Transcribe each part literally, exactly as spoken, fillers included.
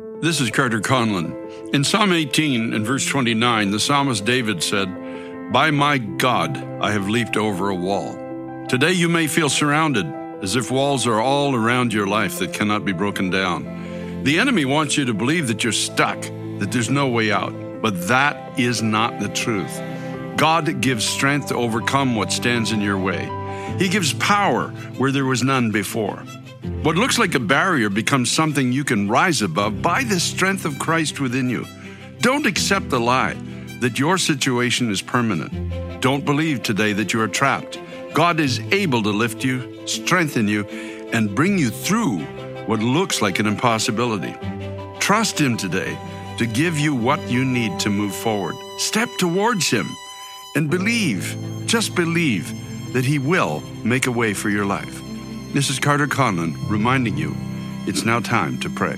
This is Carter Conlon. In Psalm eighteen and verse twenty-nine, the psalmist David said, "By my God, I have leaped over a wall." Today you may feel surrounded, as if walls are all around your life that cannot be broken down. The enemy wants you to believe that you're stuck, that there's no way out. But that is not the truth. God gives strength to overcome what stands in your way. He gives power where there was none before. What looks like a barrier becomes something you can rise above by the strength of Christ within you. Don't accept the lie that your situation is permanent. Don't believe today that you are trapped. God is able to lift you, strengthen you, and bring you through what looks like an impossibility. Trust Him today to give you what you need to move forward. Step towards Him and believe, just believe, that He will make a way for your life. This is Carter Conlon reminding you, it's now time to pray.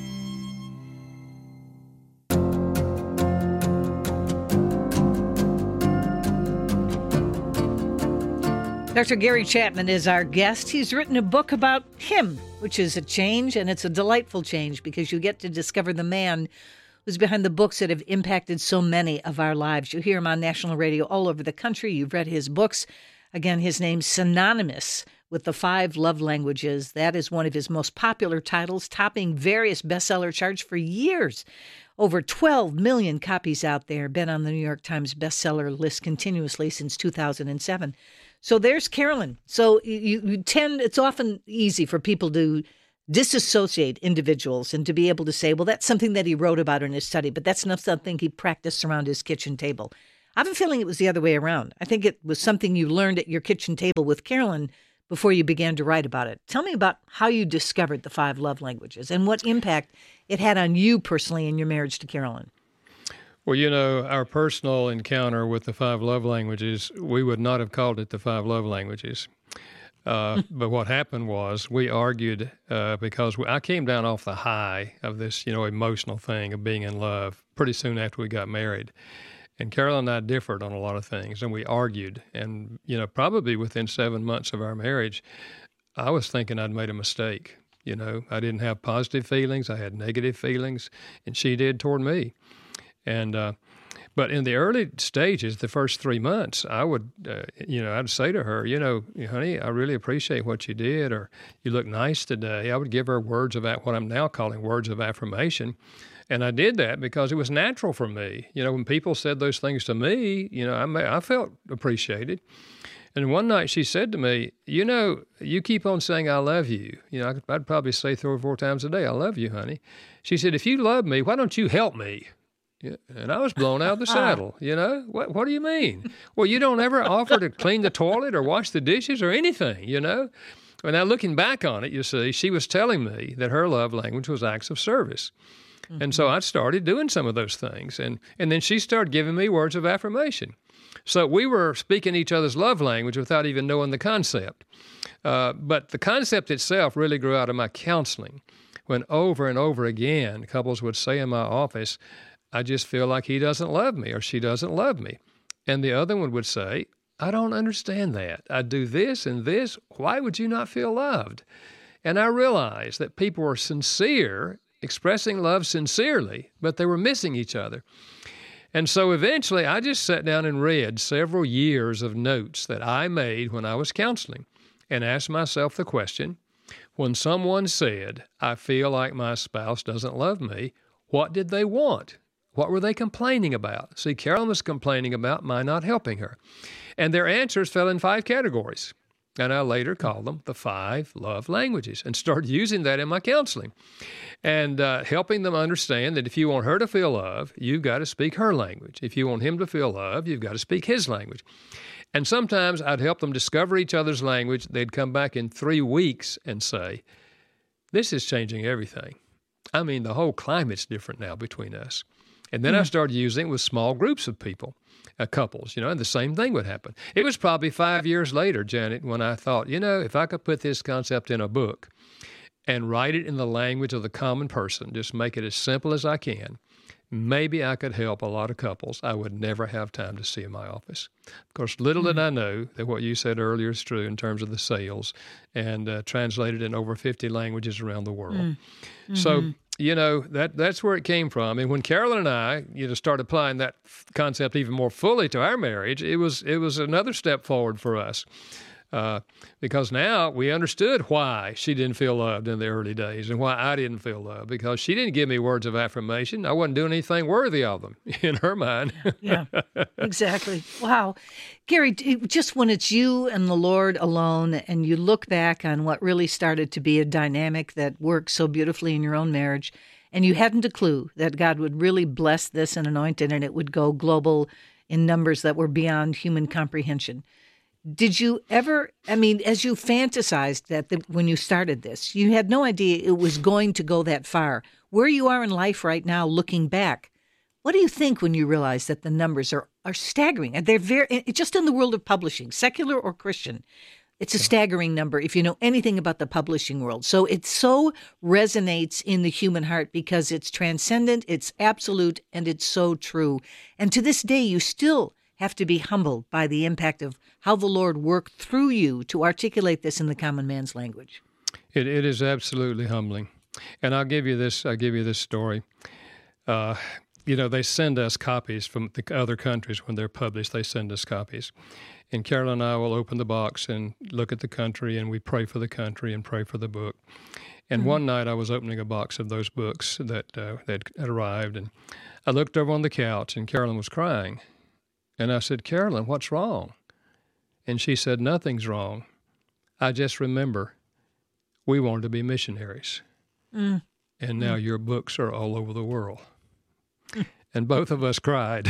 Doctor Gary Chapman is our guest. He's written a book about him, which is a change, and it's a delightful change because you get to discover the man who's behind the books that have impacted so many of our lives. You hear him on national radio all over the country. You've read his books. Again, his name's synonymous with the five love languages. That is one of his most popular titles, topping various bestseller charts for years. Over twelve million copies out there, been on the New York Times bestseller list continuously since two thousand seven. So there's Carolyn. So you, you tend, it's often easy for people to disassociate individuals and to be able to say, well, that's something that he wrote about in his study, but that's not something he practiced around his kitchen table. I have a feeling it was the other way around. I think it was something you learned at your kitchen table with Carolyn before you began to write about it. Tell me about how you discovered the five love languages and what impact it had on you personally in your marriage to Carolyn. Well, you know, our personal encounter with the five love languages, we would not have called it the five love languages. Uh, but what happened was we argued uh, because we, I came down off the high of this, you know, emotional thing of being in love pretty soon after we got married. And Carolyn and I differed on a lot of things, and we argued. And, you know, probably within seven months of our marriage, I was thinking I'd made a mistake. You know, I didn't have positive feelings. I had negative feelings, and she did toward me. And, uh, but in the early stages, the first three months, I would, uh, you know, I'd say to her, you know, honey, I really appreciate what you did, or you look nice today. I would give her words of what I'm now calling words of affirmation. And I did that because it was natural for me. You know, when people said those things to me, you know, I, I felt appreciated. And one night she said to me, you know, you keep on saying I love you. You know, I'd probably say three or four times a day, I love you, honey. She said, if you love me, why don't you help me? Yeah, and I was blown out of the saddle, you know? What What do you mean? Well, you don't ever offer to clean the toilet or wash the dishes or anything, you know? Well, now, looking back on it, you see, she was telling me that her love language was acts of service. Mm-hmm. And so I started doing some of those things. And, and then she started giving me words of affirmation. So we were speaking each other's love language without even knowing the concept. Uh, but the concept itself really grew out of my counseling, when over and over again, couples would say in my office, I just feel like he doesn't love me or she doesn't love me. And the other one would say, I don't understand that. I do this and this. Why would you not feel loved? And I realized that people were sincere, expressing love sincerely, but they were missing each other. And so eventually I just sat down and read several years of notes that I made when I was counseling and asked myself the question, when someone said, I feel like my spouse doesn't love me, what did they want? What were they complaining about? See, Carolyn was complaining about my not helping her. And their answers fell in five categories. And I later called them the five love languages and started using that in my counseling and uh, helping them understand that if you want her to feel love, you've got to speak her language. If you want him to feel love, you've got to speak his language. And sometimes I'd help them discover each other's language. They'd come back in three weeks and say, this is changing everything. I mean, the whole climate's different now between us. And then mm. I started using it with small groups of people, uh, couples, you know, and the same thing would happen. It was probably five years later, Janet, when I thought, you know, if I could put this concept in a book and write it in the language of the common person, just make it as simple as I can, maybe I could help a lot of couples I would never have time to see in my office. Of course, little mm. did I know that what you said earlier is true in terms of the sales and uh, translated in over fifty languages around the world. Mm. Mm-hmm. So you know, that that's where it came from. And when Carolyn and I, you know, started applying that concept even more fully to our marriage, it was it was another step forward for us. Uh, because now we understood why she didn't feel loved in the early days and why I didn't feel loved, because she didn't give me words of affirmation. I wasn't doing anything worthy of them in her mind. Yeah, exactly. Wow. Gary, just when it's you and the Lord alone and you look back on what really started to be a dynamic that works so beautifully in your own marriage, and you hadn't a clue that God would really bless this and anoint it and it would go global in numbers that were beyond human comprehension. Did you ever, I mean, as you fantasized that the, when you started this, you had no idea it was going to go that far. Where you are in life right now, looking back, what do you think when you realize that the numbers are, are staggering? And they're very, just in the world of publishing, secular or Christian, it's a staggering number if you know anything about the publishing world. So it so resonates in the human heart because it's transcendent, it's absolute, and it's so true. And to this day, you still have to be humbled by the impact of how the Lord worked through you to articulate this in the common man's language. It it is absolutely humbling, and I'll give you this. I'll give you this story. Uh, you know, they send us copies from the other countries when they're published. They send us copies, and Carol and I will open the box and look at the country, and we pray for the country and pray for the book. And mm-hmm. one night I was opening a box of those books that uh, that had arrived, and I looked over on the couch, and Carolyn was crying. And I said, Carolyn, what's wrong? And she said, nothing's wrong. I just remember we wanted to be missionaries. Mm. And now mm. your books are all over the world. Mm. And both of us cried.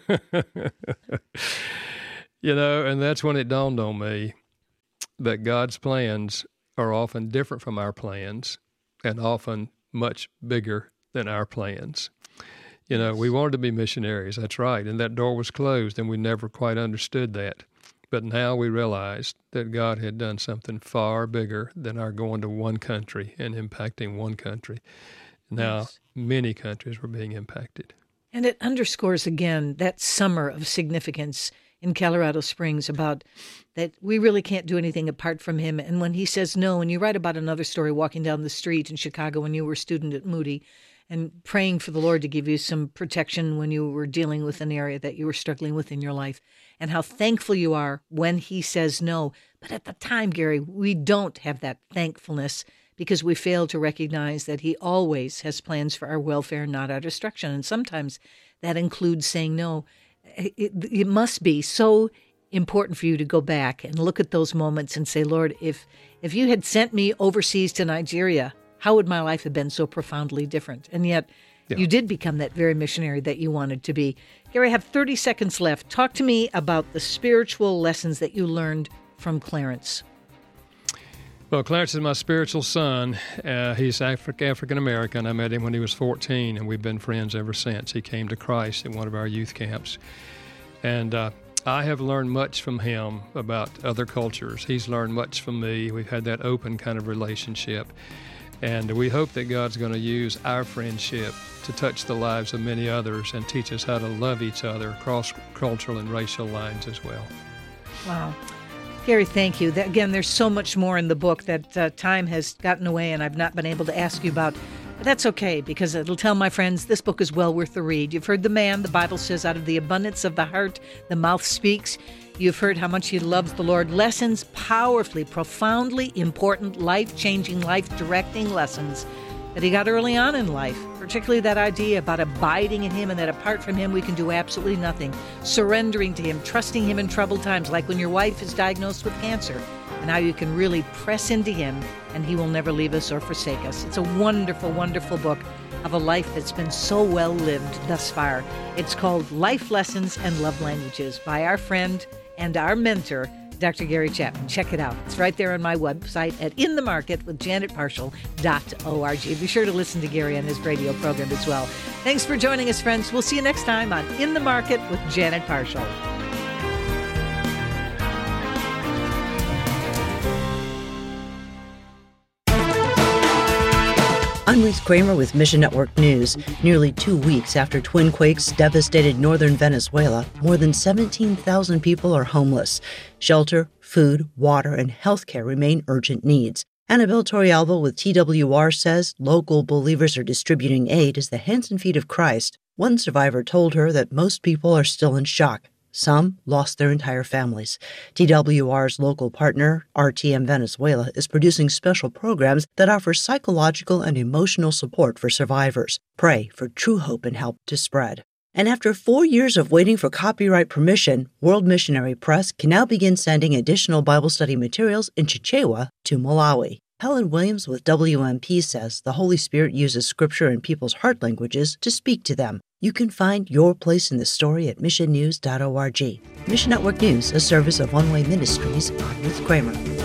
You know, and that's when it dawned on me that God's plans are often different from our plans and often much bigger than our plans. You know, we wanted to be missionaries, that's right, and that door was closed, and we never quite understood that. But now we realized that God had done something far bigger than our going to one country and impacting one country. Now, yes. Many countries were being impacted. And it underscores again that summer of significance in Colorado Springs about that we really can't do anything apart from him. And when he says no, and you write about another story walking down the street in Chicago when you were a student at Moody, and praying for the Lord to give you some protection when you were dealing with an area that you were struggling with in your life, and how thankful you are when he says no. But at the time, Gary, we don't have that thankfulness because we fail to recognize that he always has plans for our welfare, not our destruction. And sometimes that includes saying no. It, it must be so important for you to go back and look at those moments and say, Lord, if if you had sent me overseas to Nigeria, how would my life have been so profoundly different? And yet yeah. you did become that very missionary that you wanted to be. Gary, I have thirty seconds left. Talk to me about the spiritual lessons that you learned from Clarence. Well, Clarence is my spiritual son. Uh, he's Afri- African-American. I met him when he was fourteen, and we've been friends ever since. He came to Christ at one of our youth camps. And uh, I have learned much from him about other cultures. He's learned much from me. We've had that open kind of relationship. And we hope that God's going to use our friendship to touch the lives of many others and teach us how to love each other across cultural and racial lines as well. Wow. Gary, thank you. That, again, there's so much more in the book that uh, time has gotten away and I've not been able to ask you about. But that's okay, because it'll tell my friends this book is well worth the read. You've heard the man, the Bible says, out of the abundance of the heart, the mouth speaks. You've heard how much he loves the Lord. Lessons, powerfully, profoundly important, life-changing, life-directing lessons that he got early on in life, particularly that idea about abiding in him and that apart from him we can do absolutely nothing, surrendering to him, trusting him in troubled times, like when your wife is diagnosed with cancer, and how you can really press into him and he will never leave us or forsake us. It's a wonderful, wonderful book of a life that's been so well lived thus far. It's called Life Lessons and Love Languages by our friend and our mentor, Doctor Gary Chapman. Check it out. It's right there on my website at in the market with janet parshall dot org. Be sure to listen to Gary on his radio program as well. Thanks for joining us, friends. We'll see you next time on In the Market with Janet Parshall. I'm Ruth Kramer with Mission Network News. Nearly two weeks after twin quakes devastated northern Venezuela, more than seventeen thousand people are homeless. Shelter, food, water, and health care remain urgent needs. Annabelle Torrialba with T W R says local believers are distributing aid as the hands and feet of Christ. One survivor told her that most people are still in shock. Some lost their entire families. T W R's local partner, R T M Venezuela, is producing special programs that offer psychological and emotional support for survivors. Pray for true hope and help to spread. And after four years of waiting for copyright permission, World Missionary Press can now begin sending additional Bible study materials in Chichewa to Malawi. Helen Williams with W M P says the Holy Spirit uses Scripture in people's heart languages to speak to them. You can find your place in the story at mission news dot org. Mission Network News, a service of One Way Ministries. I'm Ruth Kramer.